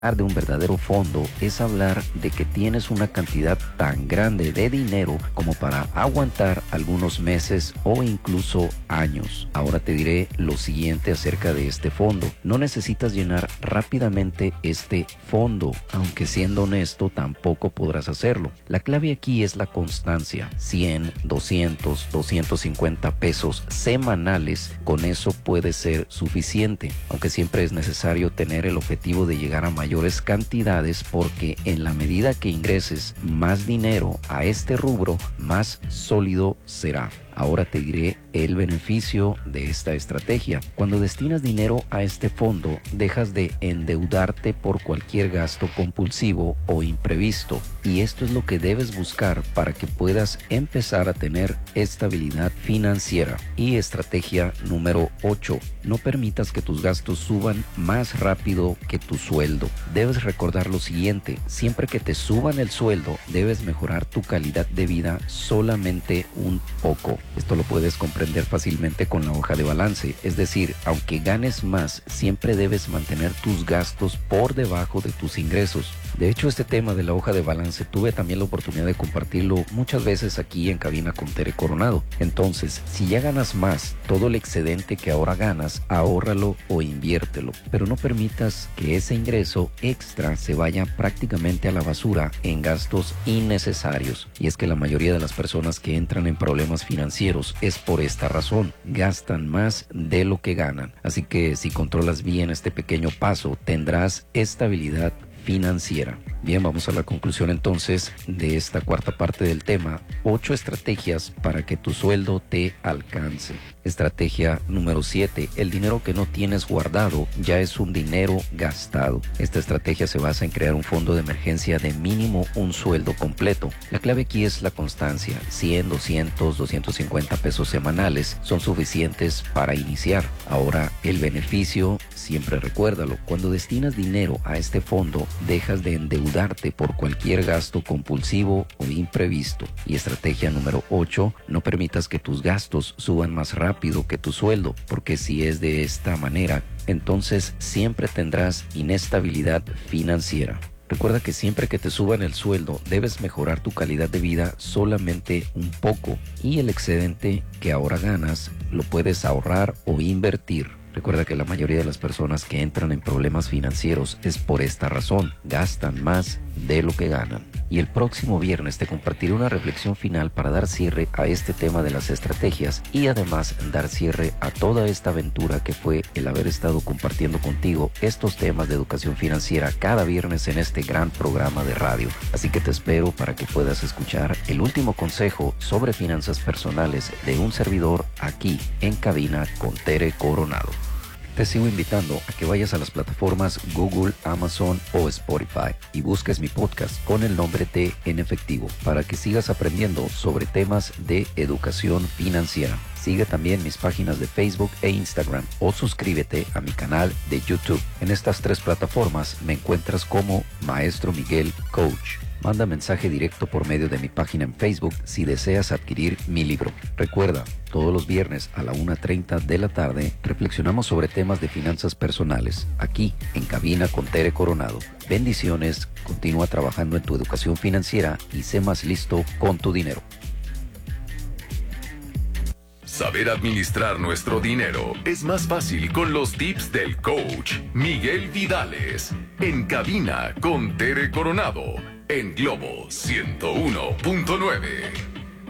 de un verdadero fondo es hablar de que tienes una cantidad tan grande de dinero como para aguantar algunos meses o incluso años. Ahora te diré lo siguiente acerca de este fondo. No necesitas llenar rápidamente este fondo, aunque siendo honesto tampoco podrás hacerlo. La clave aquí es la constancia. 100, 200, 250 pesos semanales, con eso puede ser suficiente, aunque siempre es necesario tener el objetivo de llegar a mayores cantidades, porque en la medida que ingreses más dinero a este rubro, más sólido será. Ahora te diré el beneficio de esta estrategia. Cuando destinas dinero a este fondo, dejas de endeudarte por cualquier gasto compulsivo o imprevisto. Y esto es lo que debes buscar para que puedas empezar a tener estabilidad financiera. Y estrategia número 8. No permitas que tus gastos suban más rápido que tu sueldo. Debes recordar lo siguiente: siempre que te suban el sueldo, debes mejorar tu calidad de vida solamente un poco. Esto lo puedes comprender fácilmente con la hoja de balance. Es decir, aunque ganes más, siempre debes mantener tus gastos por debajo de tus ingresos. De hecho, este tema de la hoja de balance tuve también la oportunidad de compartirlo muchas veces aquí en Cabina con Tere Coronado. Entonces, si ya ganas más, todo el excedente que ahora ganas, ahórralo o inviértelo. Pero no permitas que ese ingreso extra se vaya prácticamente a la basura en gastos innecesarios. Y es que la mayoría de las personas que entran en problemas financieros es por esta razón: gastan más de lo que ganan. Así que si controlas bien este pequeño paso, tendrás estabilidad financiera. Bien, vamos a la conclusión entonces de esta cuarta parte del tema: 8 estrategias para que tu sueldo te alcance. Estrategia número 7. El dinero que no tienes guardado ya es un dinero gastado. Esta estrategia se basa en crear un fondo de emergencia de mínimo un sueldo completo. La clave aquí es la constancia. 100, 200, 250 pesos semanales son suficientes para iniciar. Ahora, el beneficio, siempre recuérdalo: cuando destinas dinero a este fondo, dejas de endeudarte por cualquier gasto compulsivo o imprevisto. Y estrategia número 8. No permitas que tus gastos suban más rápido que tu sueldo, porque si es de esta manera, entonces siempre tendrás inestabilidad financiera. Recuerda que siempre que te suban el sueldo, debes mejorar tu calidad de vida solamente un poco, y el excedente que ahora ganas lo puedes ahorrar o invertir. Recuerda que la mayoría de las personas que entran en problemas financieros es por esta razón: gastan más de lo que ganan. Y el próximo viernes te compartiré una reflexión final para dar cierre a este tema de las estrategias, y además dar cierre a toda esta aventura que fue el haber estado compartiendo contigo estos temas de educación financiera cada viernes en este gran programa de radio. Así que te espero para que puedas escuchar el último consejo sobre finanzas personales de un servidor aquí en Cabina con Tere Coronado. Te sigo invitando a que vayas a las plataformas Google, Amazon o Spotify y busques mi podcast con el nombre de En Efectivo, para que sigas aprendiendo sobre temas de educación financiera. Sigue también mis páginas de Facebook e Instagram, o suscríbete a mi canal de YouTube. En estas 3 plataformas me encuentras como Maestro Miguel Coach. Manda mensaje directo por medio de mi página en Facebook si deseas adquirir mi libro. Recuerda, todos los viernes a la 1:30 de la tarde reflexionamos sobre temas de finanzas personales, aquí en Cabina con Tere Coronado. Bendiciones, continúa trabajando en tu educación financiera y sé más listo con tu dinero. Saber administrar nuestro dinero es más fácil con los tips del coach Miguel Vidales. En Cabina con Tere Coronado, en Globo 101.9.